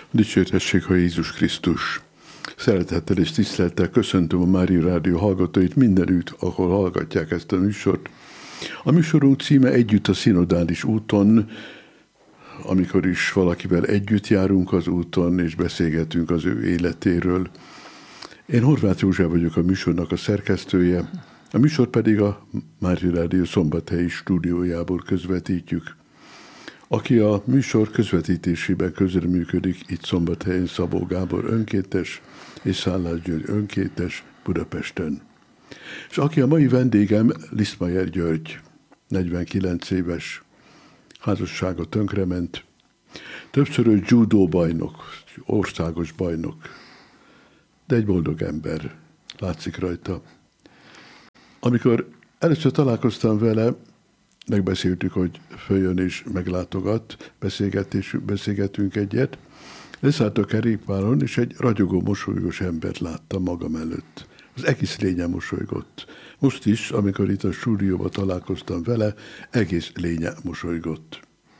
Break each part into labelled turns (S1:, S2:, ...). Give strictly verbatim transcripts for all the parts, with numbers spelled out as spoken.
S1: Dicsértessék a Jézus Krisztus! Szeretettel és tisztelettel köszöntöm a Mária Rádió hallgatóit mindenütt, ahol hallgatják ezt a műsort. A műsorunk címe Együtt a szinodális úton, amikor is valakivel együtt járunk az úton, és beszélgetünk az ő életéről. Én Horváth József vagyok, a műsornak a szerkesztője, a műsor pedig a Mária Rádió szombathelyi stúdiójából közvetítjük. Aki a műsor közvetítésében közreműködik, itt Szombathelyen Szabó Gábor önkéntes és Szállás György önkéntes Budapesten. És aki a mai vendégem, Lisztmayer György, negyvenkilenc éves, házassága tönkrement, többszörös judó bajnok, országos bajnok, de egy boldog ember, látszik rajta. Amikor először találkoztam vele, megbeszéltük, hogy följön és meglátogat, beszélgetés, beszélgetünk egyet. Leszállt a kerékpáron, és egy ragyogó, mosolygós embert láttam magam előtt. Az egész lénye mosolygott. Most is, amikor itt a stúdióban találkoztam vele, egész lénye mosolygott.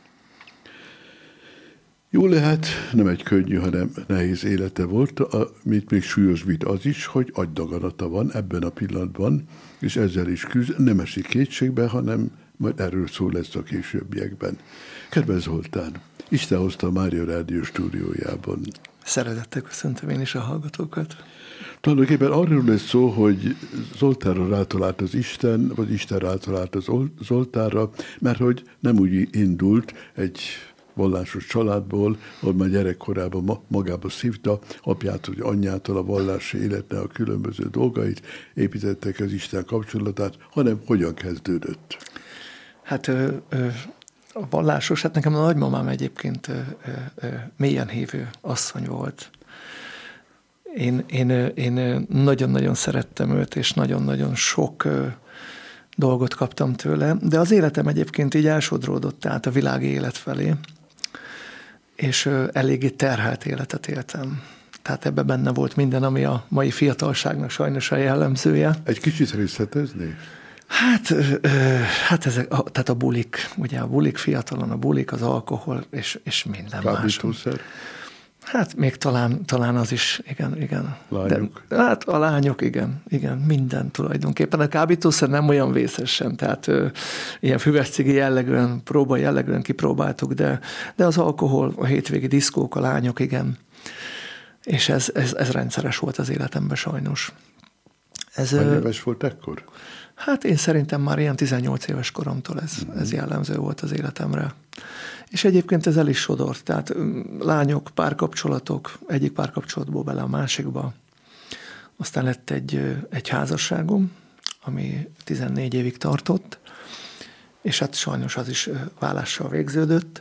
S1: Jó lehet, nem egy könnyű, hanem nehéz élete volt, amit még súlyosbít az is, hogy agydaganata van ebben a pillanatban, és ezzel is küzd, nem esik kétségbe, hanem majd erről szó lesz a későbbiekben. Kedves Zoltán, Isten hozta a Mária Rádió stúdiójában.
S2: Szeretettel köszöntöm én is a hallgatókat.
S1: Tulajdonképpen arról lesz szó, hogy Zoltánra rátalált az Isten, vagy Isten rátalált az Zoltánra, mert hogy nem úgy indult egy vallásos családból, ahol már gyerekkorában magába szívta apjától, vagy anyjától a vallási életnek a különböző dolgait, építettek az Isten kapcsolatát, hanem hogyan kezdődött?
S2: Hát ö, ö, a vallásos, hát nekem a nagymamám egyébként ö, ö, mélyen hívő asszony volt. Én, én, én nagyon-nagyon szerettem őt, és nagyon-nagyon sok ö, dolgot kaptam tőle, de az életem egyébként így elsodródott át a világi élet felé, és ö, eléggé terhelt életet éltem. Tehát ebben benne volt minden, ami a mai fiatalságnak sajnos a jellemzője.
S1: Egy kicsit részletezni?
S2: Hát, ö, hát ezek, a, tehát a bulik, ugye a bulik fiatalon, a bulik, az alkohol, és, és minden más.
S1: Kábítószer?
S2: Hát még talán, talán az is, igen, igen.
S1: Lányok?
S2: De, hát a lányok, igen, igen, minden tulajdonképpen. A kábítószer nem olyan vészes sem, tehát ö, ilyen füvescigi jellegűen, próba jellegűen kipróbáltuk, de, de az alkohol, a hétvégi diszkók, a lányok, igen. És ez, ez, ez rendszeres volt az életemben sajnos. Ez,
S1: Hány éves volt ekkor?
S2: Hát én szerintem már ilyen tizennyolc éves koromtól ez, mm. ez jellemző volt az életemre. És egyébként ez el is sodort. Tehát lányok, párkapcsolatok, egyik párkapcsolatból bele a másikba. Aztán lett egy, egy házasságom, ami tizennégy évig tartott, és hát sajnos az is válással végződött.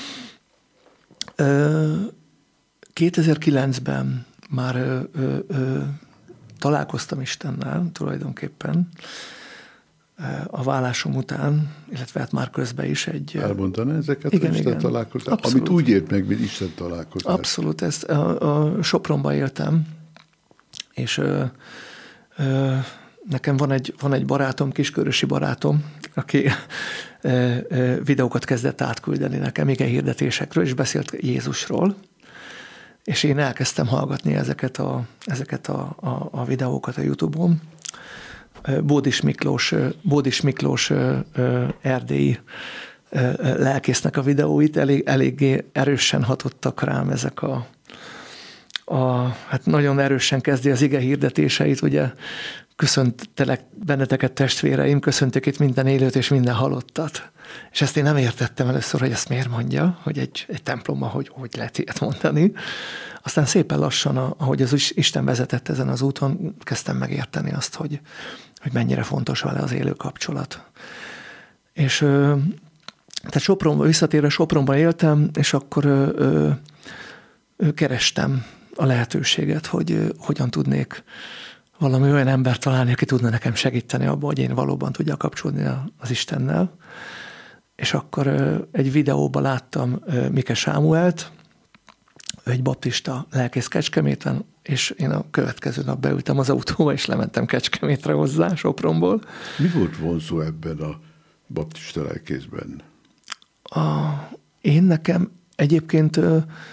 S2: kétezer-kilencben már ö, ö, ö, találkoztam Istennel tulajdonképpen a vállásom után, illetve hát már közben is egy...
S1: Elmondaná ezeket
S2: igen,
S1: az Isten
S2: igen.
S1: találkozást? Amit úgy ért meg, mint Isten találkozás.
S2: Abszolút, ezt a, a Sopronban éltem, és ö, ö, nekem van egy, van egy barátom, kiskörösi barátom, aki ö, ö, videókat kezdett átküldeni nekem, igen, hirdetésekről, és beszélt Jézusról, és én elkezdtem hallgatni ezeket a, ezeket a, a, a videókat a YouTube-on. Bódis Miklós, Bódis Miklós erdélyi lelkésznek a videóit elég, eléggé erősen hatottak rám ezek a, a, hát nagyon erősen kezdi az ige hirdetéseit, ugye köszöntelek benneteket testvéreim, köszöntök itt minden élőt és minden halottat. És ezt én nem értettem először, hogy ezt miért mondja, hogy egy, egy templomban hogy, hogy lehet ilyet mondani. Aztán szépen lassan, ahogy az Isten vezetett ezen az úton, kezdtem megérteni azt, hogy, hogy mennyire fontos vele az élő kapcsolat. És tehát Sopronba, visszatérve Sopronban éltem, és akkor ö, ö, ö, kerestem a lehetőséget, hogy ö, hogyan tudnék valami olyan embert találni, aki tudna nekem segíteni abban, hogy én valóban tudjak kapcsolódni az Istennel. És akkor ö, egy videóban láttam ö, Mike Sámuelt, egy baptista lelkész Kecskeméten, és én a következő nap beültem az autóba, és lementem Kecskemétre hozzá, Sopronból.
S1: Mi volt vonzó ebben a baptista lelkészben?
S2: A, én nekem egyébként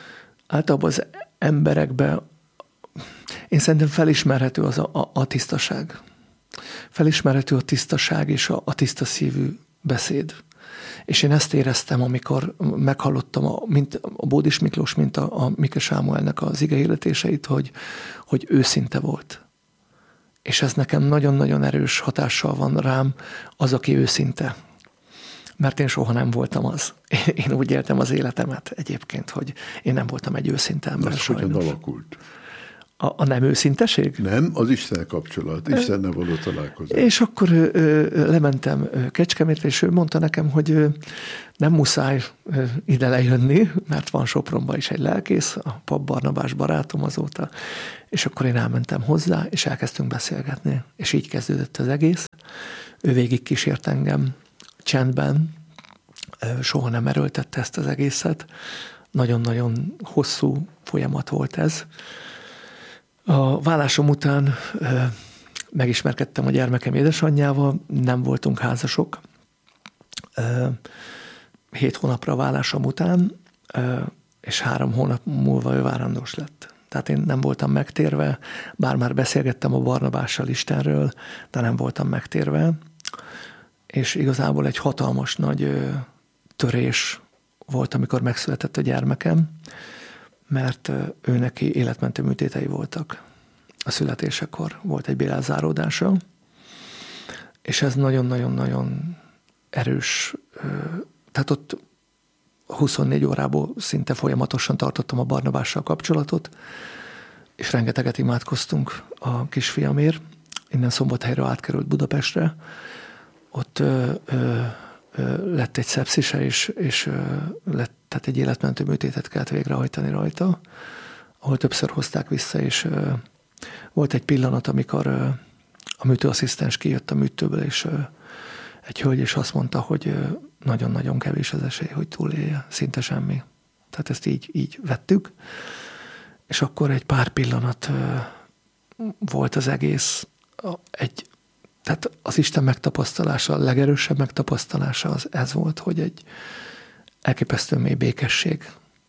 S2: általában az emberekben én szerintem felismerhető az a, a, a tisztaság. Felismerhető a tisztaság és a, a tiszta szívű beszéd. És én ezt éreztem, amikor meghallottam a, mint a Bódis Miklós, mint a, a Mike Sámuelnek az igehirdetéseit, hogy, hogy őszinte volt. És ez nekem nagyon-nagyon erős hatással van rám, az, aki őszinte. Mert én soha nem voltam az. Én úgy éltem az életemet egyébként, hogy én nem voltam egy őszinte ember.
S1: Ez hogyan alakult?
S2: A, a nem őszinteség?
S1: Nem, az Isten kapcsolat, Istennel való találkozás.
S2: És akkor ö, ö, lementem Kecskemétre, és ő mondta nekem, hogy ö, nem muszáj ö, ide lejönni, mert van Sopronban is egy lelkész, a Pap Barnabás barátom azóta, és akkor én elmentem hozzá, és elkezdtünk beszélgetni, és így kezdődött az egész. Ő végig kísért engem csendben, ö, soha nem erőltette ezt az egészet. Nagyon-nagyon hosszú folyamat volt ez. A vállásom után ö, megismerkedtem a gyermekem édesanyjával, nem voltunk házasok. Ö, hét hónapra a vállásom után, ö, és három hónap múlva ő várandós lett. Tehát én nem voltam megtérve, bár már beszélgettem a Barnabással Istenről, de nem voltam megtérve. És igazából egy hatalmas nagy ö, törés volt, amikor megszületett a gyermekem, mert ő neki életmentő műtétei voltak. A születésekor volt egy bélázáródása, és ez nagyon-nagyon-nagyon erős. Tehát ott huszonnégy órából szinte folyamatosan tartottam a Barnabással kapcsolatot, és rengeteget imádkoztunk a kisfiamért. Innen Szombathelyről átkerült Budapestre. Ott ö, ö, ö, lett egy szepszise, és, és ö, lett, tehát egy életmentő műtétet kellett végrehajtani rajta, ahol többször hozták vissza, és ö, volt egy pillanat, amikor ö, a műtőasszisztens kijött a műtőből, és ö, egy hölgy is azt mondta, hogy ö, nagyon-nagyon kevés az esély, hogy túlélje, szinte semmi. Tehát ezt így, így vettük, és akkor egy pár pillanat ö, volt az egész egy. Tehát az Isten megtapasztalása, a legerősebb megtapasztalása az ez volt, hogy egy elképesztő mély békesség.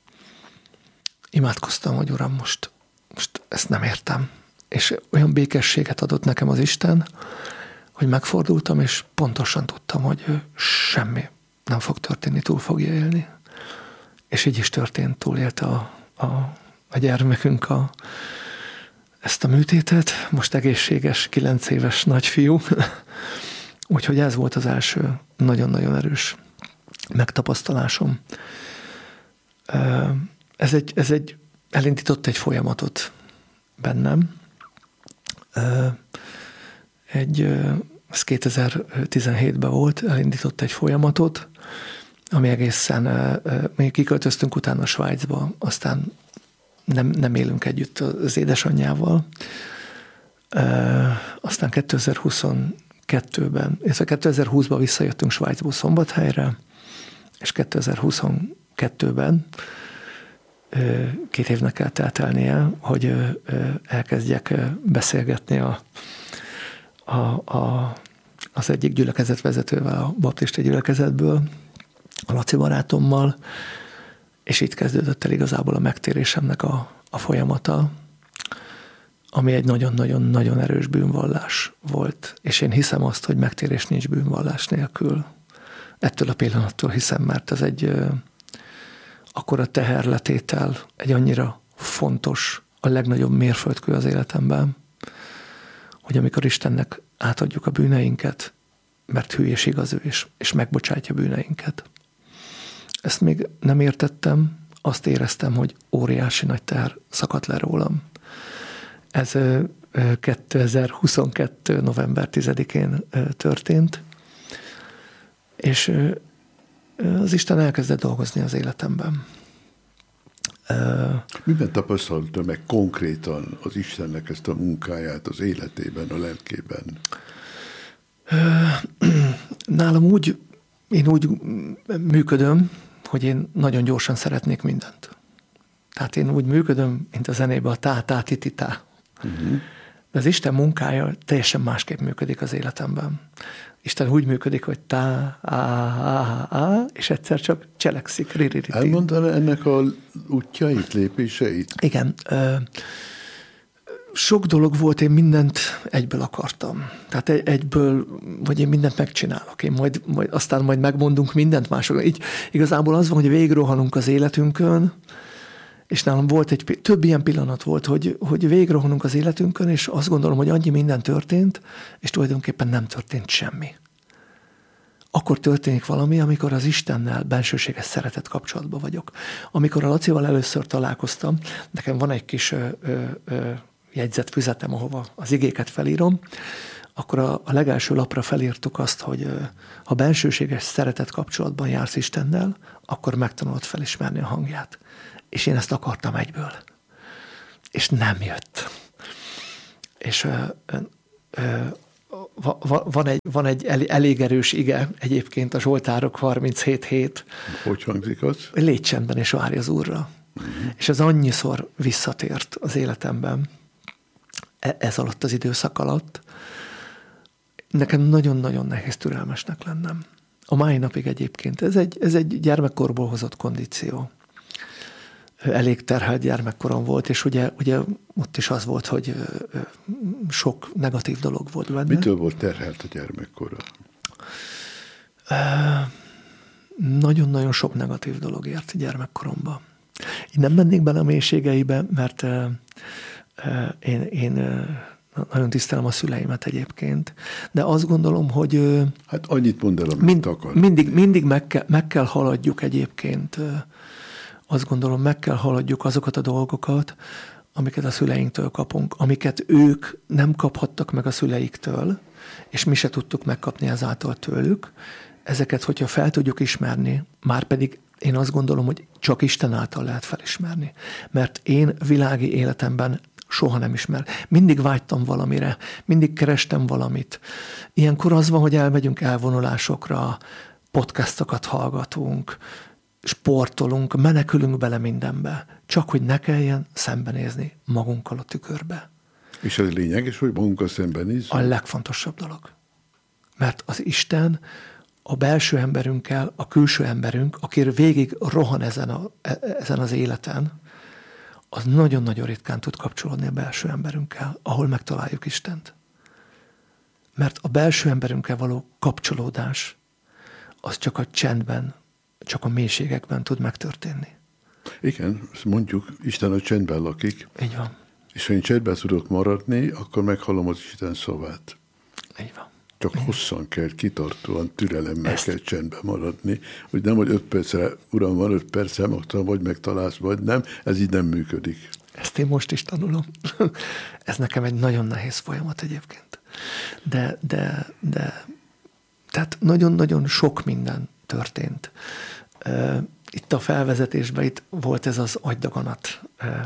S2: Imádkoztam, hogy Uram, most, most ezt nem értem. És olyan békességet adott nekem az Isten, hogy megfordultam, és pontosan tudtam, hogy semmi nem fog történni, túl fogja élni. És így is történt, túlélte a, a, a gyermekünk a ezt a műtétet, most egészséges, kilenc éves nagyfiú. Úgyhogy ez volt az első nagyon-nagyon erős megtapasztalásom. Ez egy, ez egy, elindított egy folyamatot bennem. Egy, ez kétezer-tizenhétben volt, elindított egy folyamatot, ami egészen, még kiköltöztünk utána Svájcba, aztán Nem, nem élünk együtt az édesanyjával. E, aztán kétezer-huszonkettőben, illetve kétezer-húszban visszajöttünk Svájcból Szombathelyre, és kétezer-huszonkettőben e, két évnek kell eltelnie, hogy e, elkezdjek beszélgetni a, a, a, az egyik gyülekezetvezetővel, a baptista gyülekezetből, a Laci barátommal, és itt kezdődött el igazából a megtérésemnek a, a folyamata, ami egy nagyon-nagyon-nagyon erős bűnvallás volt. És én hiszem azt, hogy megtérés nincs bűnvallás nélkül. Ettől a pillanattól hiszem, mert ez egy ö, akkora teherletétel, egy annyira fontos, a legnagyobb mérföldkő az életemben, hogy amikor Istennek átadjuk a bűneinket, mert hű és igaz ő, és, és megbocsátja bűneinket. Ezt még nem értettem, azt éreztem, hogy óriási nagy teher szakadt le rólam. Ez kétezer-huszonkettő. november tizedikén történt, és az Isten elkezdett dolgozni az életemben.
S1: Miben tapasztalta meg konkrétan az Istennek ezt a munkáját az életében, a lelkében?
S2: Nálam úgy, én úgy működöm, hogy én nagyon gyorsan szeretnék mindent. Tehát én úgy működöm, mint a zenében a tá-tá-ti-ti-tá. Uh-huh. De az Isten munkája teljesen másképp működik az életemben. Isten úgy működik, hogy tá, á, á, á, és egyszer csak cselekszik. Ri-ri-ri-ri.
S1: Elmondaná ennek a útjait, lépéseit?
S2: Igen. Ö, sok dolog volt, én mindent egyből akartam. Tehát egyből, vagy én mindent megcsinálok. Én majd, majd, aztán majd megmondunk mindent másokra. Így igazából az van, hogy végigrohanunk az életünkön, és nálam volt egy, több ilyen pillanat volt, hogy, hogy végigrohanunk az életünkön, és azt gondolom, hogy annyi minden történt, és tulajdonképpen nem történt semmi. Akkor történik valami, amikor az Istennel bensőséges szeretet kapcsolatban vagyok. Amikor a Lacival először találkoztam, nekem van egy kis ö, ö, jegyzetfüzetem, ahova az igéket felírom, akkor a, a legelső lapra felírtuk azt, hogy ö, ha bensőséges szeretet kapcsolatban jársz Istennel, akkor megtanulod felismerni a hangját. És én ezt akartam egyből. És nem jött. És ö, ö, va, va, van egy, van egy elég erős ige egyébként a Zsoltárok harminchét hét.
S1: Hogy hangzik az?
S2: Légy csendben és várj az Úrra. Uh-huh. És ez annyiszor visszatért az életemben ez alatt az időszak alatt. Nekem nagyon-nagyon nehéz türelmesnek lennem. A mai napig egyébként. Ez egy, ez egy gyermekkorból hozott kondíció. Elég terhelt gyermekkorom volt, és ugye, ugye ott is az volt, hogy sok negatív dolog volt benne.
S1: Mitől volt terhelt a gyermekkora?
S2: Nagyon-nagyon sok negatív dolog ért gyermekkoromban. Én nem mennék bele a mélységeibe, mert uh, uh, én, én uh, nagyon tisztelem a szüleimet egyébként, de azt gondolom, hogy uh,
S1: hát annyit mondd el, amit
S2: mind,
S1: akar.
S2: Mindig, mindig meg, kell, meg kell haladjuk egyébként. Uh, azt gondolom, meg kell haladjuk azokat a dolgokat, amiket a szüleinktől kapunk, amiket ők nem kaphattak meg a szüleiktől, és mi se tudtuk megkapni ezáltal tőlük. Ezeket, hogyha fel tudjuk ismerni, már pedig én azt gondolom, hogy csak Isten által lehet felismerni. Mert én világi életemben soha nem ismer. Mindig vágytam valamire, mindig kerestem valamit. Ilyenkor az van, hogy elmegyünk elvonulásokra, podcastokat hallgatunk, sportolunk, menekülünk bele mindenbe, csak hogy ne kelljen szembenézni magunkkal a tükörbe.
S1: És ez lényeges, hogy magunkkal szembenézzünk?
S2: A legfontosabb dolog. Mert az Isten a belső emberünkkel, a külső emberünk, aki végig rohan ezen, a, ezen az életen, az nagyon-nagyon ritkán tud kapcsolódni a belső emberünkkel, ahol megtaláljuk Istent. Mert a belső emberünkkel való kapcsolódás az csak a csendben, csak a mélységekben tud megtörténni.
S1: Igen, ezt mondjuk, Isten a csendben lakik.
S2: Így van.
S1: És ha én csendben tudok maradni, akkor meghallom az Isten szavát.
S2: Így van.
S1: Csak Igen. hosszan kell, kitartóan, türelemmel
S2: Ezt...
S1: kell csendben maradni, hogy nem, hogy öt percre, uram, van öt percem, akkor vagy megtalálsz, vagy nem, ez így nem működik.
S2: Ezt én most is tanulom. Ez nekem egy nagyon nehéz folyamat egyébként. De, de, de, tehát nagyon-nagyon sok minden történt. Itt a felvezetésben itt volt ez az agydaganat.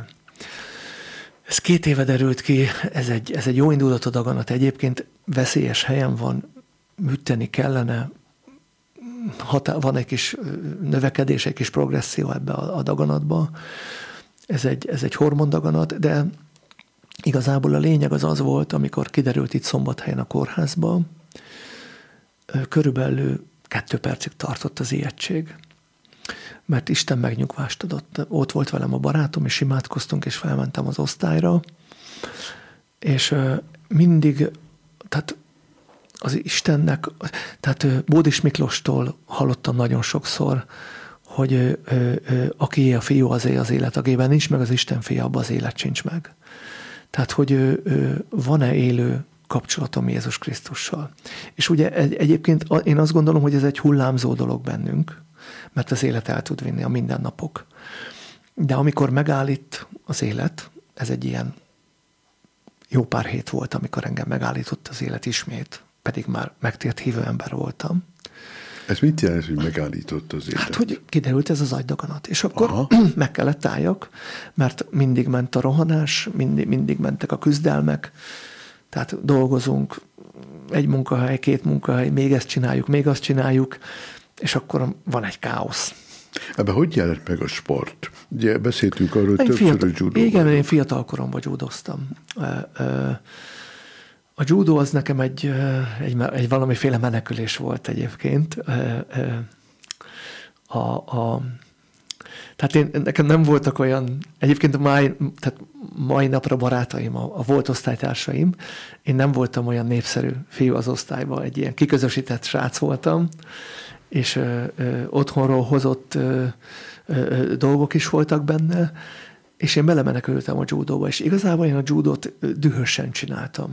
S2: Ez két éve derült ki, ez egy, ez egy jó indulatú daganat. Egyébként veszélyes helyen van, műteni kellene, hatá- van egy kis növekedés, egy kis progresszió ebbe a, a daganatba. Ez egy, ez egy hormondaganat, de igazából a lényeg az az volt, amikor kiderült itt Szombathelyen a kórházba, körülbelül kettő percig tartott az ijegység. Mert Isten megnyugvást adott. Ott volt velem a barátom, és imádkoztunk, és felmentem az osztályra, és mindig, tehát az Istennek, tehát Bódis Miklóstól hallottam nagyon sokszor, hogy aki a fiú, azé az élet, akiben nincs meg az Isten fia, abban az élet sincs meg. Tehát, hogy van-e élő kapcsolatom Jézus Krisztussal. És ugye egyébként én azt gondolom, hogy ez egy hullámzó dolog bennünk, mert az élet el tud vinni a mindennapok. De amikor megállít az élet, ez egy ilyen jó pár hét volt, amikor engem megállított az élet ismét, pedig már megtért hívő ember voltam.
S1: Ez mit jelent, hogy megállított az élet?
S2: Hát, hogy kiderült ez az agydaganat. És akkor Aha. meg kellett álljak, mert mindig ment a rohanás, mindig, mindig mentek a küzdelmek, tehát dolgozunk, egy munkahely, két munkahely, még ezt csináljuk, még azt csináljuk, és akkor van egy káosz.
S1: Ebben hogy jelent meg a sport? Ugye beszéltünk arról, hogy többször
S2: fiatal,
S1: a judó.
S2: Igen, én fiatal koromban judóztam. A judó az nekem egy, egy, egy valamiféle menekülés volt egyébként. A, a, tehát én, nekem nem voltak olyan, egyébként a mai, tehát mai napra barátaim, a, a volt osztálytársaim, én nem voltam olyan népszerű fiú az osztályban, egy ilyen kiközösített srác voltam, és ö, ö, otthonról hozott ö, ö, dolgok is voltak benne, és én belemenekültem a judóba, és igazából én a judót dühösen csináltam.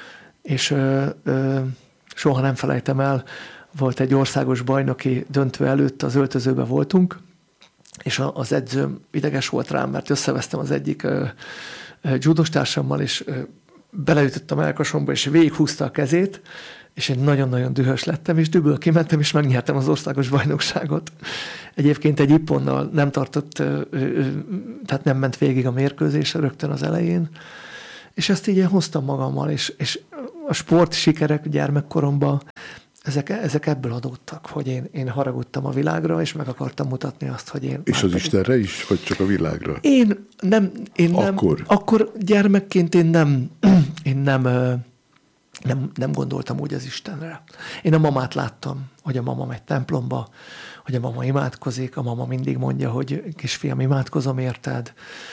S2: És ö, ö, soha nem felejtem el, volt egy országos bajnoki döntő előtt, az öltözőbe voltunk, és az edzőm ideges volt rám, mert összevesztem az egyik ö, ö, judostársammal, és ö, beleütöttem a melkasomba, és végighúzta a kezét, és én nagyon-nagyon dühös lettem, és düböl kimentem, és megnyertem az országos bajnokságot. Egyébként egy ipponnal nem tartott, tehát nem ment végig a mérkőzés rögtön az elején, és ezt így én hoztam magammal, és, és a sport sikerek gyermekkoromban ezek, ezek ebből adódtak, hogy én, én haragudtam a világra, és meg akartam mutatni azt, hogy én...
S1: És az Istenre is, vagy csak a világra?
S2: Én nem... Én nem
S1: akkor?
S2: Akkor gyermekként én nem... Én nem Nem, nem gondoltam úgy az Istenre. Én a mamát láttam, hogy a mama megy templomba, hogy a mama imádkozik, a mama mindig mondja, hogy kisfiam, imádkozom érted,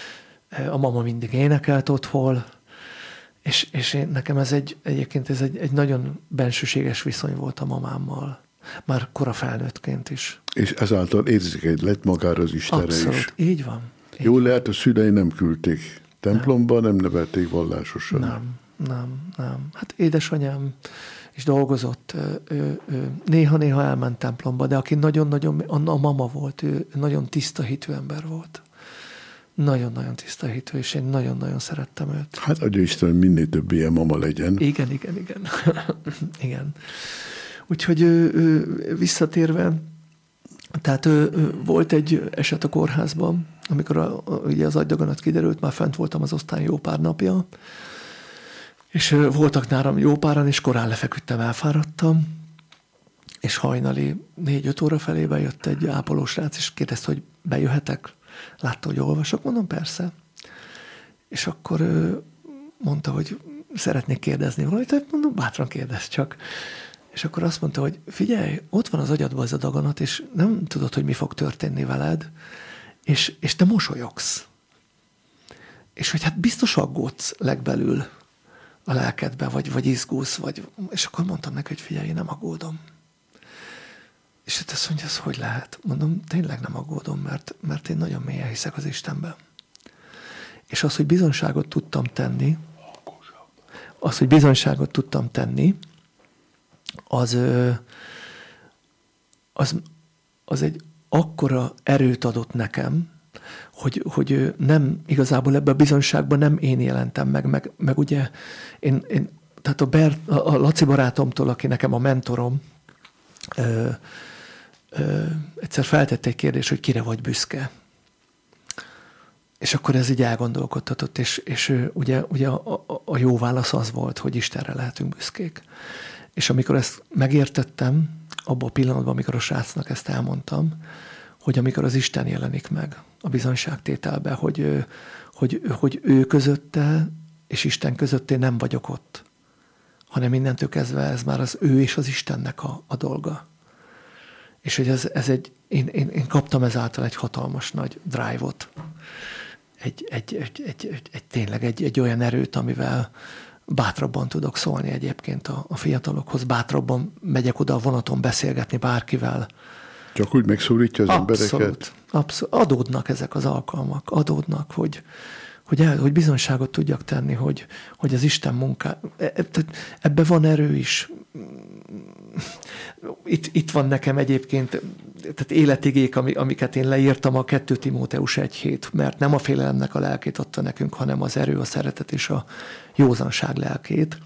S2: a mama mindig énekelt otthon, és, és én, nekem ez egy, egyébként ez egy, egy nagyon bensőséges viszony volt a mamámmal, már kora felnőttként is.
S1: És ezáltal érzékeny lett magára az Istenre
S2: Abszolút,
S1: is.
S2: így van. Így
S1: Jól lehet, a szülei nem küldték templomba, nem, nem nevelték vallásosan.
S2: Nem. Nem, nem. Hát édesanyám is dolgozott, ő, ő, néha-néha elment templomba, de aki nagyon-nagyon, a, a mama volt, ő nagyon tiszta hitű ember volt. Nagyon-nagyon tiszta hitű, és én nagyon-nagyon szerettem őt.
S1: Hát adja Isten, hogy minél több ilyen mama legyen.
S2: Igen, igen, igen. igen. Úgyhogy ő, ő, visszatérve, tehát ő, ő, volt egy eset a kórházban, amikor a, a, ugye az agydaganat kiderült, már fent voltam az osztályon jó pár napja, és voltak nálam jó páran, és korán lefeküdtem, elfáradtam, és hajnali négy-öt óra felé bejött egy ápolósrác, és kérdezte, hogy bejöhetek. Látta, hogy olvasok, mondom, persze. És akkor ő mondta, hogy szeretnék kérdezni valamit, hát mondom, bátran kérdezz csak. És akkor azt mondta, hogy figyelj, ott van az agyadban ez a daganat, és nem tudod, hogy mi fog történni veled, és, és te mosolyogsz. És hogy hát biztos aggódsz legbelül a lelkedbe, vagy, vagy izgulsz, vagy... És akkor mondtam neki, hogy figyelj, én nem aggódom. És hát azt mondja, az hogy lehet? Mondom, tényleg nem aggódom, mert, mert én nagyon mélyen hiszek az Istenben. És az, hogy bizonyságot tudtam tenni, az, hogy bizonyságot tudtam tenni, az, az, az egy akkora erőt adott nekem, hogy, hogy nem, igazából ebben a bizonyságban nem én jelentem meg, meg, meg ugye én, én tehát a, Bert, a Laci barátomtól, aki nekem a mentorom, ö, ö, egyszer feltette egy kérdést, hogy kire vagy büszke. És akkor ez így elgondolkodtatott, és, és ugye, ugye a, a, a jó válasz az volt, hogy Istenre lehetünk büszkék. És amikor ezt megértettem, abban a pillanatban, amikor a srácnak ezt elmondtam, hogy amikor az Isten jelenik meg a bizonyságtételbe, hogy, hogy, hogy ő közötte és Isten között én nem vagyok ott, hanem innentől kezdve ez már az ő és az Istennek a, a dolga. És hogy ez, ez egy, én, én, én kaptam ezáltal egy hatalmas nagy drive-ot, egy, egy, egy, egy, egy, egy tényleg egy, egy olyan erőt, amivel bátrabban tudok szólni egyébként a, a fiatalokhoz, bátrabban megyek oda a vonaton beszélgetni bárkivel.
S1: Csak úgy megszólítja az
S2: abszolút,
S1: embereket?
S2: Abszolút. Adódnak ezek az alkalmak, adódnak, hogy, hogy, el, hogy bizonyságot tudjak tenni, hogy, hogy az Isten munká... Ebbe van erő is. Itt, itt van nekem egyébként tehát életigék, amiket én leírtam, a kettő Timóteus egy hét, mert nem a félelemnek a lelkét adta nekünk, hanem az erő, a szeretet és a józanság lelkét.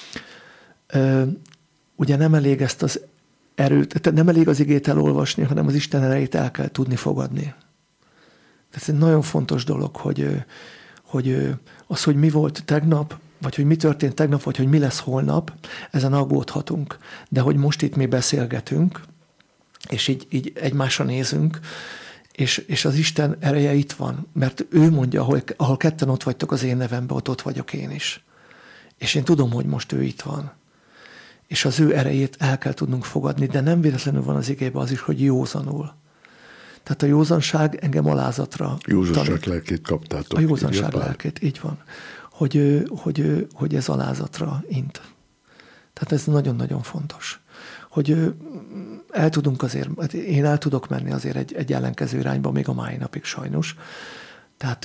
S2: Ugye nem elég ezt az erőt, tehát nem elég az igét elolvasni, hanem az Isten erejét el kell tudni fogadni. Tehát ez egy nagyon fontos dolog, hogy, hogy az, hogy mi volt tegnap, vagy hogy mi történt tegnap, vagy hogy mi lesz holnap, ezen aggódhatunk. De hogy most itt mi beszélgetünk, és így, így egymásra nézünk, És, és az Isten ereje itt van, mert ő mondja, ahol, ahol ketten ott vagytok az én nevemben, ott ott vagyok én is. És én tudom, hogy most ő itt van. És az ő erejét el kell tudnunk fogadni, de nem véletlenül van az igében az is, hogy józanul. Tehát a józanság engem alázatra
S1: Józanság
S2: tanít.
S1: lelkét kaptátok.
S2: A józanság lelkét, így van. Hogy, hogy, hogy ez alázatra int. Tehát ez nagyon-nagyon fontos. Hogy el tudunk azért, én el tudok menni azért egy, egy ellenkező irányba még a mai napig sajnos. Tehát,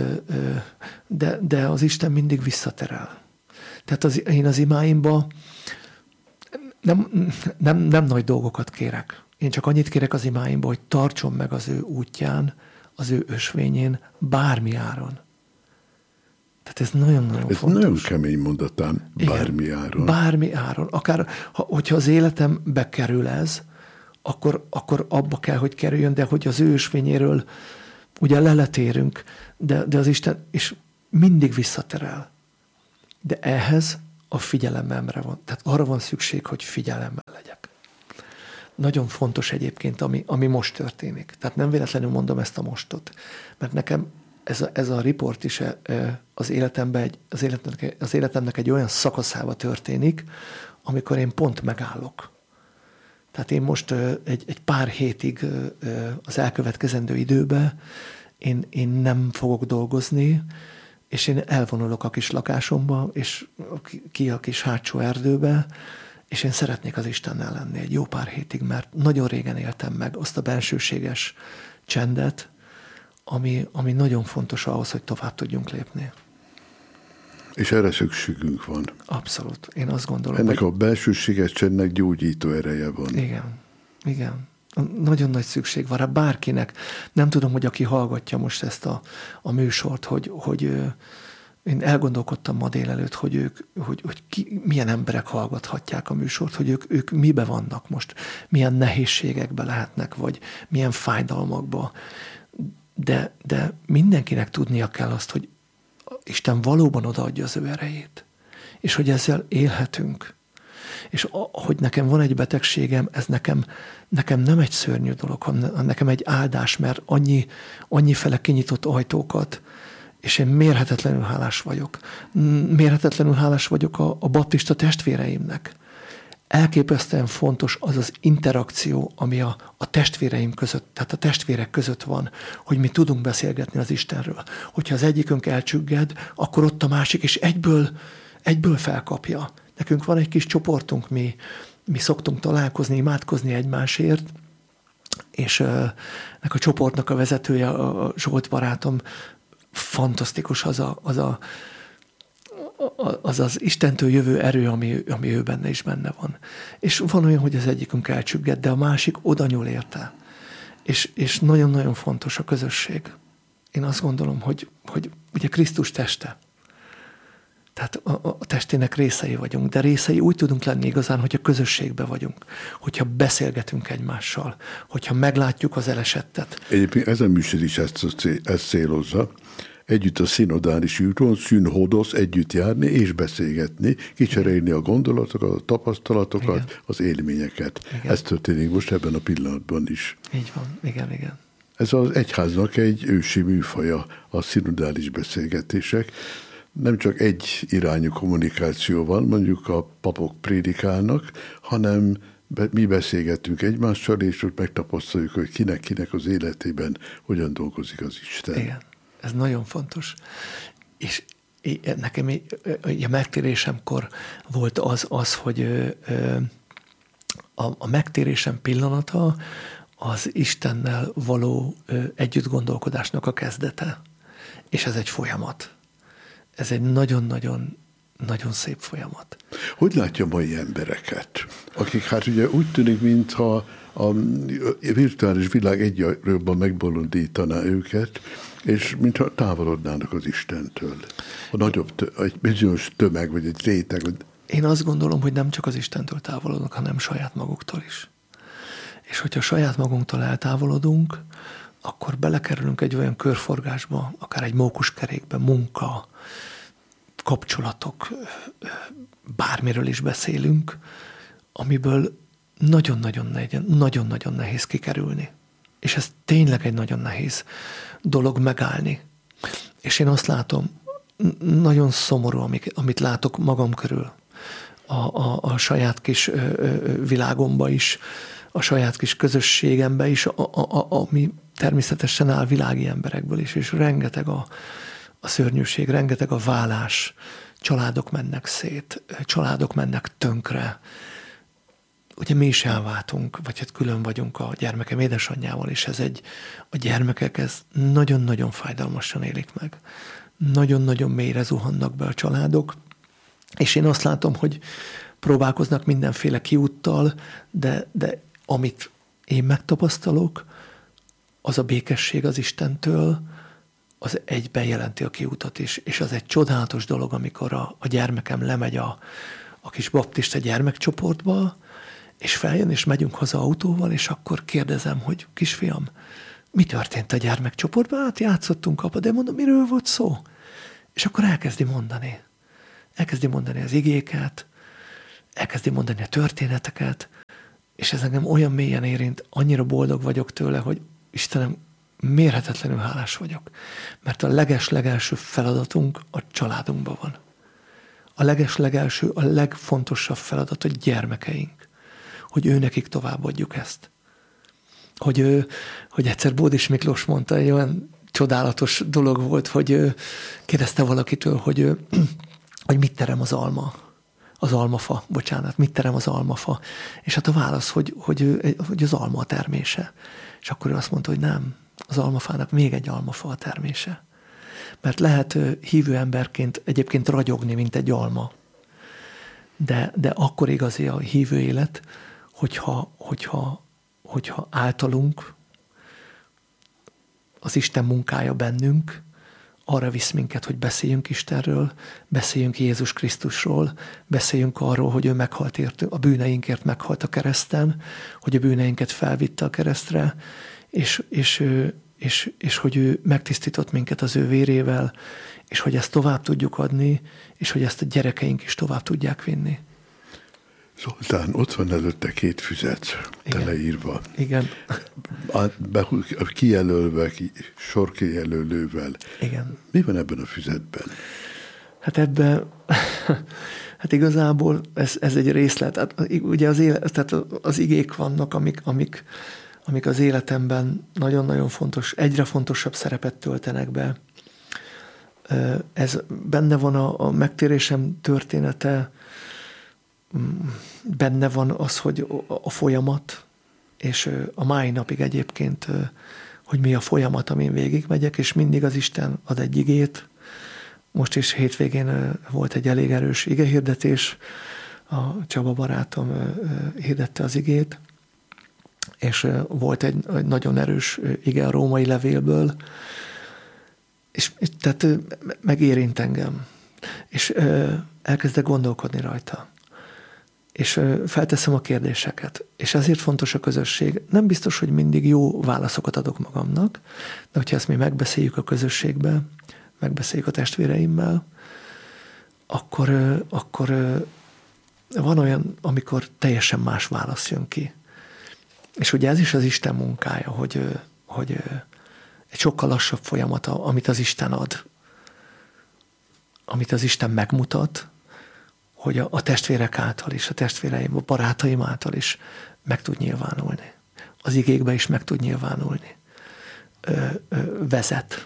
S2: de, de az Isten mindig visszaterel. Tehát az, én az imáimba nem, nem, nem nagy dolgokat kérek. Én csak annyit kérek az imáimba, hogy tartson meg az ő útján, az ő ösvényén bármi áron. Tehát ez nagyon-nagyon
S1: ez
S2: fontos.
S1: Ez nagyon kemény mondatán, bármi igen, áron.
S2: Bármi áron. Akár, ha, hogyha az életembe kerül ez, akkor, akkor abba kell, hogy kerüljön, de hogy az ő ösvényéről ugye leletérünk, de, de az Isten is mindig visszaterel. De ehhez a figyelememre van. Tehát arra van szükség, hogy figyelemmel legyek. Nagyon fontos egyébként, ami, ami most történik. Tehát nem véletlenül mondom ezt a mostot, mert nekem ez a, ez a riport is az életemben, egy, az, életemnek, az életemnek egy olyan szakaszába történik, amikor én pont megállok. Tehát én most egy, egy pár hétig az elkövetkezendő időben én, én nem fogok dolgozni, és én elvonulok a kis lakásomba, és ki a kis hátsó erdőbe, és én szeretnék az Istennel lenni egy jó pár hétig, mert nagyon régen éltem meg azt a bensőséges csendet, ami, ami nagyon fontos ahhoz, hogy tovább tudjunk lépni.
S1: És erre szükségünk van.
S2: Abszolút. Én azt gondolom,
S1: ennek
S2: hogy...
S1: a belsőséges csendnek gyógyító ereje van.
S2: Igen. Igen. Nagyon nagy szükség van rá bárkinek. Nem tudom, hogy aki hallgatja most ezt a, a műsort, hogy, hogy én elgondolkodtam ma délelőtt, hogy ők, hogy, hogy ki, milyen emberek hallgathatják a műsort, hogy ők, ők mibe vannak most, milyen nehézségekbe lehetnek, vagy milyen fájdalmakba. De, de mindenkinek tudnia kell azt, hogy Isten valóban odaadja az ő erejét, és hogy ezzel élhetünk. És a, hogy nekem van egy betegségem, ez nekem, nekem nem egy szörnyű dolog, hanem nekem egy áldás, mert annyi, annyi fele kinyitott ajtókat, és én mérhetetlenül hálás vagyok. Mérhetetlenül hálás vagyok a, a baptista testvéreimnek. Elképesztően fontos az az interakció, ami a, a testvéreim között, tehát a testvérek között van, hogy mi tudunk beszélgetni az Istenről. Hogyha az egyikünk elcsügged, akkor ott a másik is egyből, egyből felkapja. Nekünk van egy kis csoportunk, mi, mi szoktunk találkozni, imádkozni egymásért, és uh, nek a csoportnak a vezetője, a Zsolt barátom, fantasztikus az a, az, a, az, az Istentől jövő erő, ami, ami ő benne is benne van. És van olyan, hogy az egyikünk elcsügged, de a másik oda nyúl érte. És, és nagyon-nagyon fontos a közösség. Én azt gondolom, hogy, hogy ugye Krisztus teste. Tehát a, a testének részei vagyunk, de részei úgy tudunk lenni igazán, hogyha közösségben vagyunk, hogyha beszélgetünk egymással, hogyha meglátjuk az elesettet.
S1: Egyébként ez a műsor is ezt, ezt célozza. Együtt a szinodális úton, szünhodosz, együtt járni és beszélgetni, kicserélni a gondolatokat, a tapasztalatokat, igen, az élményeket. Igen. Ez történik most ebben a pillanatban is.
S2: Így van, igen, igen.
S1: Ez az egyháznak egy ősi műfaja, a szinodális beszélgetések. Nem csak egy irányú kommunikáció van, mondjuk a papok prédikálnak, hanem mi beszélgetünk egymással, és ott megtapasztaljuk, hogy kinek-kinek az életében hogyan dolgozik az Isten.
S2: Igen, ez nagyon fontos. És nekem a megtérésemkor volt az, az hogy a, a megtérésem pillanata az Istennel való együtt gondolkodásnak a kezdete. És ez egy folyamat. Ez egy nagyon-nagyon nagyon szép folyamat.
S1: Hogy látja mai embereket, akik hát ugye úgy tűnik, mintha a virtuális világ egyről megbolondítaná őket, és mintha távolodnának az Istentől. A nagyobb, egy bizonyos tömeg, vagy egy réteg.
S2: Én azt gondolom, hogy nem csak az Istentől távolodnak, hanem saját maguktól is. És hogyha saját magunktól eltávolodunk, akkor belekerülünk egy olyan körforgásba, akár egy mókuskerékbe, munka, kapcsolatok, bármiről is beszélünk, amiből nagyon-nagyon, nagyon-nagyon nehéz kikerülni. És ez tényleg egy nagyon nehéz dolog megállni. És én azt látom, nagyon szomorú, amit, amit látok magam körül, a, a, a saját kis ö, ö, világomba is, a saját kis közösségembe is, a, a, a, ami természetesen áll világi emberekből is, és rengeteg a, a szörnyűség, rengeteg a válás, családok mennek szét, családok mennek tönkre. Ugye mi is elváltunk, vagy hát külön vagyunk a gyermekem édesanyjával, és ez egy, a gyermekek ez nagyon-nagyon fájdalmasan élik meg. Nagyon-nagyon mélyre zuhannak be a családok, és én azt látom, hogy próbálkoznak mindenféle kiúttal, de, de amit én megtapasztalok, az a békesség az Istentől, az egyben jelenti a kiutat is, és az egy csodálatos dolog, amikor a, a gyermekem lemegy a, a kis baptista gyermekcsoportba, és feljön, és megyünk haza autóval, és akkor kérdezem, hogy kisfiam, mi történt a gyermekcsoportban? Hát játszottunk, apa, de mondom, miről volt szó? És akkor elkezdi mondani. Elkezdi mondani az igéket, elkezdi mondani a történeteket, és ez engem olyan mélyen érint, annyira boldog vagyok tőle, hogy Istenem, mérhetetlenül hálás vagyok. Mert a leges-legelső feladatunk a családunkban van. A leges-legelső, a legfontosabb feladat a gyermekeink. Hogy ő nekik továbbadjuk ezt. Hogy, hogy egyszer Bódis Miklós mondta, egy olyan csodálatos dolog volt, hogy kérdezte valakitől, hogy, hogy mit terem az alma. Az almafa, bocsánat, mit terem az almafa. És hát a válasz, hogy, hogy, hogy az alma a termése. És akkor ő azt mondta, hogy nem, az almafának még egy almafa a termése. Mert lehet hívő emberként egyébként ragyogni, mint egy alma. De, de akkor igazi a hívő élet, hogyha, hogyha, hogyha általunk az Isten munkája bennünk arra visz minket, hogy beszéljünk Istenről, beszéljünk Jézus Krisztusról, beszéljünk arról, hogy ő meghalt értünk, a bűneinkért meghalt a kereszten, hogy a bűneinket felvitte a keresztre, és, és, és, és hogy ő megtisztított minket az ő vérével, és hogy ezt tovább tudjuk adni, és hogy ezt a gyerekeink is tovább tudják vinni.
S1: Zoltán, ott van előtte két füzet,
S2: Igen.
S1: teleírva.
S2: Igen.
S1: Be, kijelölve, sorkijelölővel.
S2: Igen.
S1: Mi van ebben a füzetben?
S2: Hát ebben, hát igazából ez, ez egy részlet. Hát ugye az, élet, tehát az igék vannak, amik, amik, amik az életemben nagyon-nagyon fontos, egyre fontosabb szerepet töltenek be. Ez benne van a, a megtérésem története, benne van az, hogy a folyamat, és a mai napig egyébként, hogy mi a folyamat, amin végigmegyek, és mindig az Isten ad egy igét. Most is hétvégén volt egy elég erős igehirdetés, a Csaba barátom hirdette az igét, és volt egy nagyon erős ige a római levélből, és tehát megérint engem, és elkezdek gondolkodni rajta. És felteszem a kérdéseket. És ezért fontos a közösség. Nem biztos, hogy mindig jó válaszokat adok magamnak, de hogyha ezt mi megbeszéljük a közösségben, megbeszéljük a testvéreimmel, akkor, akkor van olyan, amikor teljesen más válasz jön ki. És ugye ez is az Isten munkája, hogy, hogy egy sokkal lassabb folyamata, amit az Isten ad, amit az Isten megmutat, hogy a, a testvérek által is, a testvéreim, a barátaim által is meg tud nyilvánulni. Az igékbe is meg tud nyilvánulni. Ö, ö, vezet.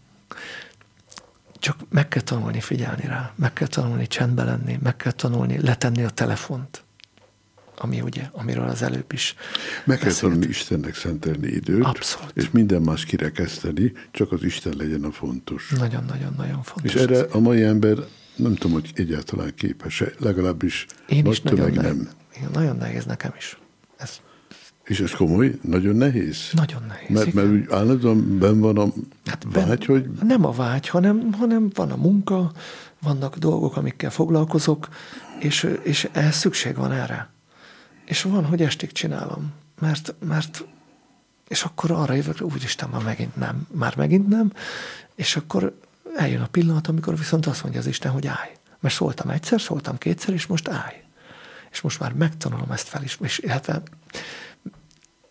S2: Csak meg kell tanulni figyelni rá, meg kell tanulni csendbe lenni, meg kell tanulni letenni a telefont, ami ugye, amiről az előbb is
S1: Meg kell tanulni Istennek szentelni időt,
S2: Abszolút.
S1: És minden más kirekeszteni, csak az Isten legyen a fontos.
S2: Nagyon-nagyon-nagyon fontos.
S1: És erre a mai ember nem tudom, hogy egyáltalán képes-e, legalábbis
S2: Én is
S1: tömeg
S2: nagyon,
S1: nem.
S2: Nem. Nagyon nehéz nekem is. Ez
S1: És ez komoly? Nagyon nehéz?
S2: nagyon nehéz.
S1: Mert, mert úgy állandóan benn van a
S2: Hát
S1: vágy,
S2: ben,
S1: hogy...
S2: Nem a vágy, hanem, hanem van a munka, vannak dolgok, amikkel foglalkozok, és, és ehhez szükség van erre. És van, hogy estig csinálom. Mert, mert és akkor arra jövök, úristen, már megint nem, már megint nem, és akkor eljön a pillanat, amikor viszont azt mondja az Isten, hogy állj. Mert szóltam egyszer, szóltam kétszer, és most állj. És most már megtanulom ezt fel is. És hát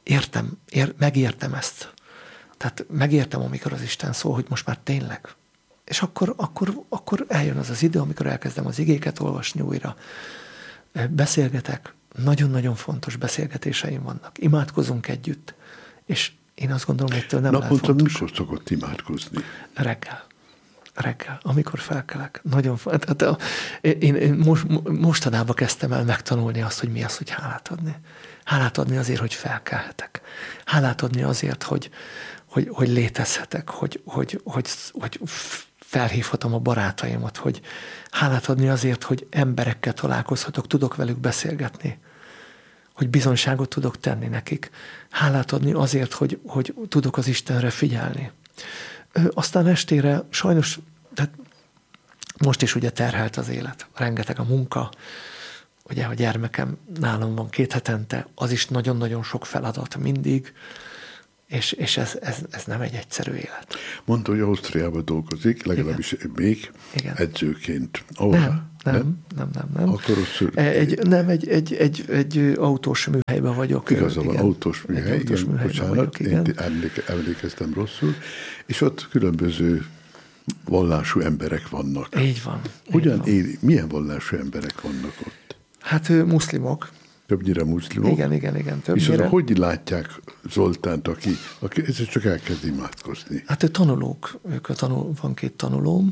S2: értem, ér, megértem ezt. Tehát megértem, amikor az Isten szól, hogy most már tényleg. És akkor, akkor, akkor eljön az az idő, amikor elkezdem az igéket olvasni újra. Beszélgetek, nagyon-nagyon fontos beszélgetéseim vannak. Imádkozunk együtt, és én azt gondolom, hogy ettől nem lehet fontos.
S1: Naponta mikor szokott imádkozni?
S2: Reggel. Reggel, amikor felkelek. Nagyon fontos. Én, én most, mostanában kezdtem el megtanulni azt, hogy mi az, hogy hálát adni. Hálát adni azért, hogy felkelhetek. Hálát adni azért, hogy, hogy, hogy létezhetek, hogy, hogy, hogy, hogy felhívhatom a barátaimat, hogy hálát adni azért, hogy emberekkel találkozhatok, tudok velük beszélgetni, hogy bizonságot tudok tenni nekik. Hálát adni azért, hogy, hogy tudok az Istenre figyelni. Aztán estére sajnos, tehát most is ugye terhelt az élet, rengeteg a munka, ugye a gyermekem nálam van két hetente, az is nagyon-nagyon sok feladat mindig, és, és ez, ez, ez nem egy egyszerű élet.
S1: Mondta, hogy Ausztriában dolgozik, legalábbis
S2: Igen.
S1: még
S2: Igen.
S1: edzőként.
S2: Oh, nem, nem, nem, nem, nem, nem.
S1: Akkor rosszul...
S2: Egy, nem, egy, egy, egy, egy autós műhelyben vagyok.
S1: Igaza van, autós műhely,
S2: egy autós
S1: igen, bocsánat,
S2: vagyok, igen.
S1: Én emléke, emlékeztem rosszul, és ott különböző vallású emberek vannak.
S2: Így van.
S1: Hogyan
S2: így van.
S1: éli, milyen vallású emberek vannak ott?
S2: Hát muszlimok.
S1: Többnyire muszlimok.
S2: Igen, igen, igen.
S1: Többnyire. És az, hogy látják Zoltánt, aki, aki ez csak elkezd imádkozni?
S2: Hát ő tanulók, ők a tanul, van két tanulóm,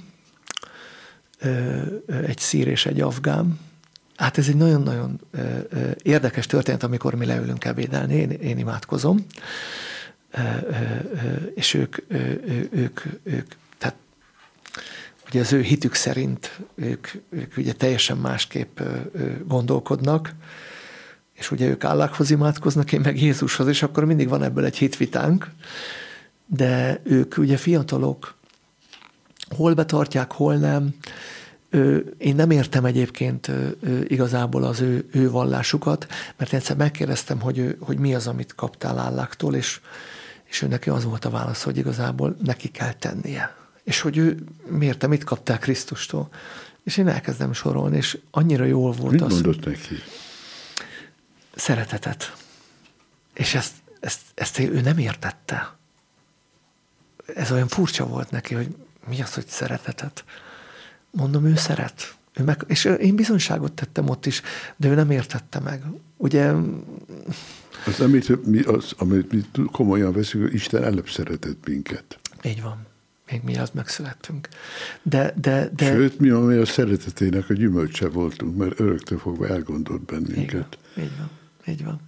S2: egy szír és egy afgán. Hát ez egy nagyon-nagyon érdekes történet, amikor mi leülünk ebédelni, én, én imádkozom, és ők, ők, ők, tehát ugye az ő hitük szerint ők, ők ugye teljesen másképp gondolkodnak, és ugye ők Allahhoz imádkoznak, én meg Jézushoz, és akkor mindig van ebből egy hitvitánk, de ők ugye fiatalok, hol betartják, hol nem. Én nem értem egyébként igazából az ő, ő vallásukat, mert én egyszer megkérdeztem, hogy, ő, hogy mi az, amit kaptál Allahtól, és, és ő neki az volt a válasz, hogy igazából neki kell tennie. És hogy ő miért, te mit kaptál Krisztustól? És én elkezdem sorolni, és annyira jól volt
S1: mit
S2: az.
S1: Mit mondott neki?
S2: Szeretetet. És ezt, ezt, ezt ő nem értette. Ez olyan furcsa volt neki, hogy mi az, hogy szeretetet. Mondom, ő szeret. Ő meg, és én bizonyságot tettem ott is, de ő nem értette meg. Ugye...
S1: Az, amit mi, az, amit mi komolyan veszünk, hogy Isten előbb szeretett minket.
S2: Így van. Még mi az megszülettünk. De, de, de...
S1: Sőt, mi a szeretetének a gyümölcse voltunk, mert öröktől fogva elgondolt bennünket.
S2: Így van. Így van. Így van.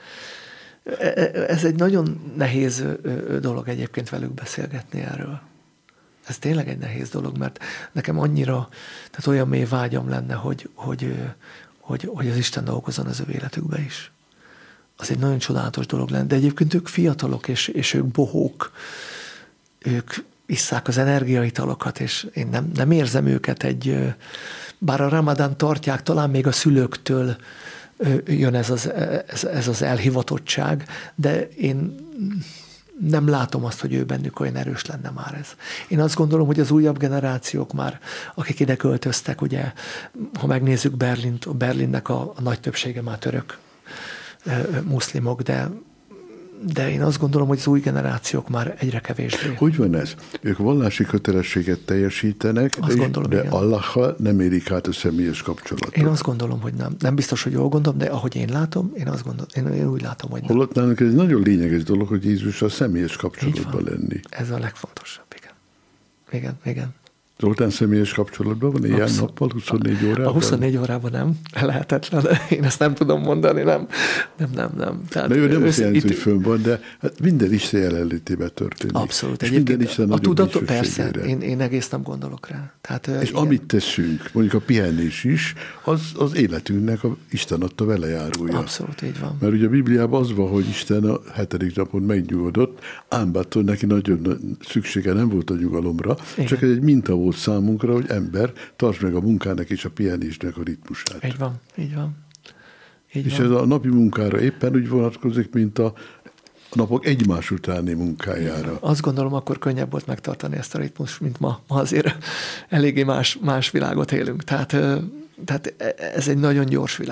S2: Ez egy nagyon nehéz dolog egyébként velük beszélgetni erről. Ez tényleg egy nehéz dolog, mert nekem annyira, tehát olyan mély vágyam lenne, hogy, hogy, hogy, hogy az Isten dolgozzon az ő életükbe is. Az egy nagyon csodálatos dolog lenne. De egyébként ők fiatalok, és, és ők bohók, ők isszák az energiaitalokat, és én nem, nem érzem őket egy, bár a Ramadán tartják, talán még a szülőktől jön ez az, ez, ez az elhivatottság, de én nem látom azt, hogy ő bennük olyan erős lenne már ez. Én azt gondolom, hogy az újabb generációk már, akik ide költöztek, ugye, ha megnézzük Berlint, a Berlinnek a, a nagy többsége már török muszlimok, de de én azt gondolom, hogy az új generációk már egyre kevésbé.
S1: Hogy van ez? Ők vallási kötelességet teljesítenek,
S2: azt gondolom,
S1: de
S2: igen.
S1: Allaha nem érik át a személyes kapcsolatot.
S2: Én azt gondolom, hogy nem. Nem biztos, hogy jól gondolom, de ahogy én látom, én azt gondolom, én, én úgy látom, hogy nem.
S1: Holott nálunk ez egy nagyon lényeges dolog, hogy Jézussal személyes kapcsolatban lenni.
S2: Ez a legfontosabb, igen. Igen, igen.
S1: Zoltán személyes kapcsolatban van ilyen
S2: Abszolút.
S1: nappal, huszonnégy órában?
S2: A huszonnégy órában nem, lehetetlen. Én ezt nem tudom mondani, nem. Nem, nem, nem. Tehát,
S1: de ő nem azt jelenti,
S2: itt...
S1: hogy fönn van, de hát minden Isten jelenlétében történik.
S2: Abszolút.
S1: És minden Isten
S2: a tudat, persze,
S1: dicsőségére.
S2: én, én egész nem gondolok rá. Tehát,
S1: és
S2: igen.
S1: amit teszünk, mondjuk a pihenés is, az az életünknek a Isten adta velejárója.
S2: Abszolút, így van.
S1: Mert ugye a Bibliában az van, hogy Isten a hetedik napon megnyugodott, ám bától neki nagyon szüksége nem volt a nyugalomra, igen. Csak ez egy minta volt számunkra, hogy ember, tartsd meg a munkának és a pihenésnek a ritmusát.
S2: Így van, így van. Így
S1: és
S2: van.
S1: ez a napi munkára éppen úgy vonatkozik, mint a napok egymás utáni munkájára.
S2: Azt gondolom, akkor könnyebb volt megtartani ezt a ritmus, mint ma. Ma azért eléggé más, más világot élünk. Tehát, tehát ez egy nagyon gyors világ.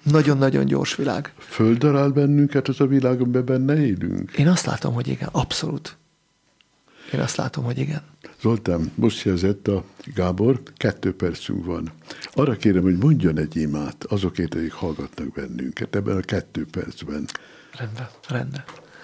S2: nagyon-nagyon gyors világ.
S1: Földdarál bennünket az a világ, amiben benne élünk?
S2: Én azt látom, hogy igen, abszolút. Én azt látom, hogy igen.
S1: Zoltán, most jelzett a Gábor, kettő percünk van. Arra kérem, hogy mondjon egy imát azokért, akik hallgatnak bennünket ebben a kettő percben.
S2: Rendben, rendben.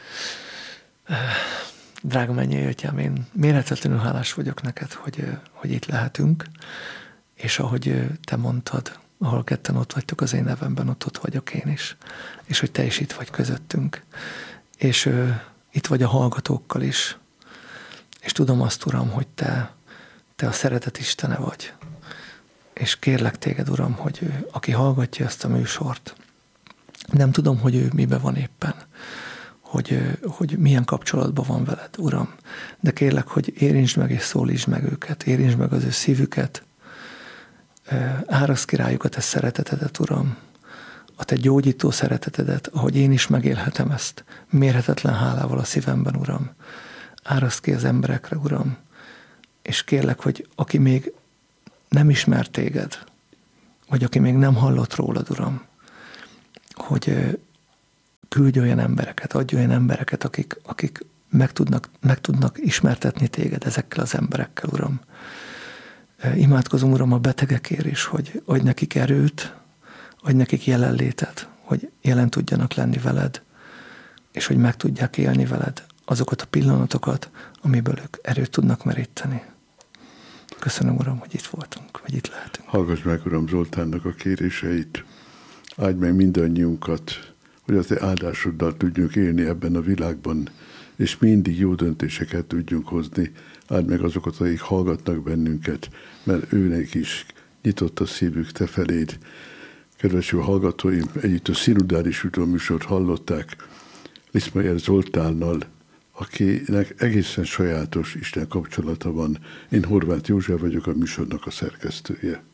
S2: Drága mennyei Atyám, én mérhetetlenül hálás vagyok neked, hogy, hogy itt lehetünk, és ahogy te mondtad, ahol ketten ott vagytok az én nevemben, ott ott vagyok én is, és hogy te is itt vagy közöttünk. És uh, itt vagy a hallgatókkal is, és tudom azt, Uram, hogy te, te a szeretet Istene vagy. És kérlek téged, Uram, hogy ő, aki hallgatja ezt a műsort, nem tudom, hogy ő miben van éppen, hogy, hogy milyen kapcsolatban van veled, Uram, de kérlek, hogy érintsd meg és szólítsd meg őket, érintsd meg az ő szívüket, áraszd ki rájuk a te szeretetedet, Uram, a te gyógyító szeretetedet, ahogy én is megélhetem ezt, mérhetetlen hálával a szívemben, Uram. Áraszd ki az emberekre, Uram, és kérlek, hogy aki még nem ismer téged, vagy aki még nem hallott rólad, Uram, hogy küldj olyan embereket, adj olyan embereket, akik, akik meg, tudnak, meg tudnak ismertetni téged ezekkel az emberekkel, Uram. Imádkozom, Uram, a betegekért is, hogy adj nekik erőt, adj nekik jelenlétet, hogy jelen tudjanak lenni veled, és hogy meg tudják élni veled azokat a pillanatokat, amiből ők erőt tudnak meríteni. Köszönöm, Uram, hogy itt voltunk, hogy itt lehetünk.
S1: Hallgass meg, Uram, Zoltánnak a kéréseit. Áldj meg mindannyiunkat, hogy a te áldásoddal tudjunk élni ebben a világban, és mindig jó döntéseket tudjunk hozni. Áld meg azokat, akik hallgatnak bennünket, mert őnek is nyitott a szívük te feléd. Kedves jó hallgatóim, együtt a szinudális műsort hallották Lisztmaier Zoltánnal, akinek egészen sajátos Isten kapcsolata van. Én Horváth József vagyok, a műsornak a szerkesztője.